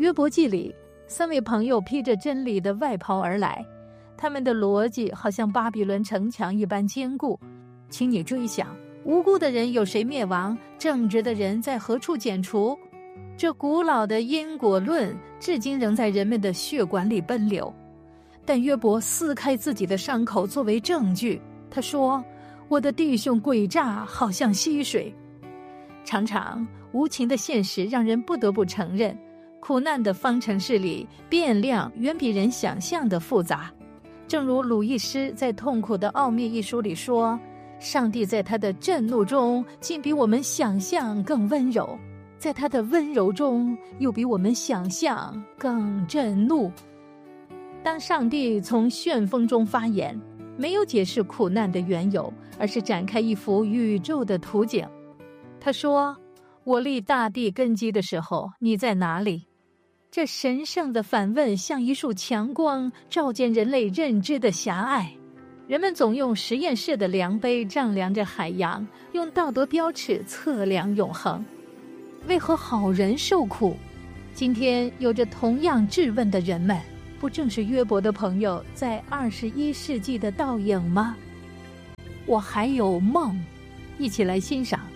约伯记里三位朋友披着真理的外袍而来，他们的逻辑好像巴比伦城墙一般坚固。请你追想，无辜的人有谁灭亡？正直的人在何处剪除？这古老的因果论至今仍在人们的血管里奔流。但约伯撕开自己的伤口作为证据，他说：我的弟兄诡诈，好像溪水。常常无情的现实让人不得不承认，苦难的方程式里变量远比人想象的复杂。正如鲁易斯在《痛苦的奥秘》一书里说，上帝在他的震怒中竟比我们想象更温柔，在他的温柔中又比我们想象更震怒。当上帝从旋风中发言，没有解释苦难的缘由，而是展开一幅宇宙的图景。他说：我立大地根基的时候，你在哪里？这神圣的反问像一束强光，照见人类认知的狭隘。人们总用实验室的量杯丈量着海洋，用道德标尺测量永恒。为何好人受苦？今天有着同样质问的人们，不正是约伯的朋友在21世纪的倒影吗？我还有梦，一起来欣赏。